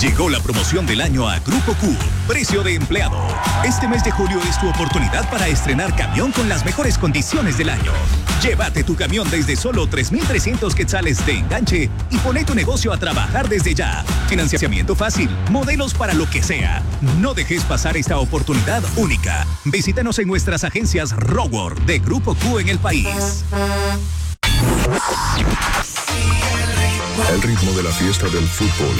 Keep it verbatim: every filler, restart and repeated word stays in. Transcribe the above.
Llegó la promoción del año a Grupo Q, precio de empleado. Este mes de julio es tu oportunidad para estrenar camión con las mejores condiciones del año. Llévate tu camión desde solo tres mil trescientos quetzales de enganche y poné tu negocio a trabajar desde ya. Financiamiento fácil, modelos para lo que sea. No dejes pasar esta oportunidad única. Visítanos en nuestras agencias Roward de Grupo Q en el país. El ritmo de la fiesta del fútbol